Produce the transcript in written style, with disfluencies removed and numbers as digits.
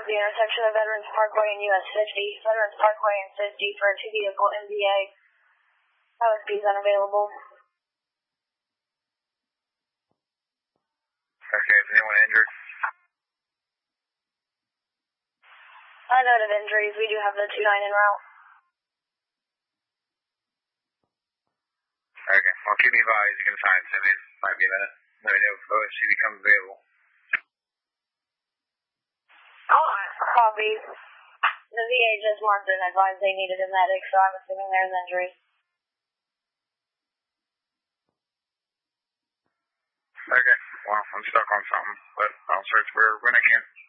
the intersection of Veterans Parkway and US 50. Veterans Parkway and 50 for a two-vehicle MVA. OSB is unavailable. Okay, is anyone injured? A note of injuries. We do have the 29 en route. Okay, well, keep me advised. You can sign to me. Might be a minute. Let me know if OSG becomes available. Copy. The VA just marked and advised they needed a medic, so I'm assuming there's injuries. Okay, well, I'm stuck on something, but I'll search when I can.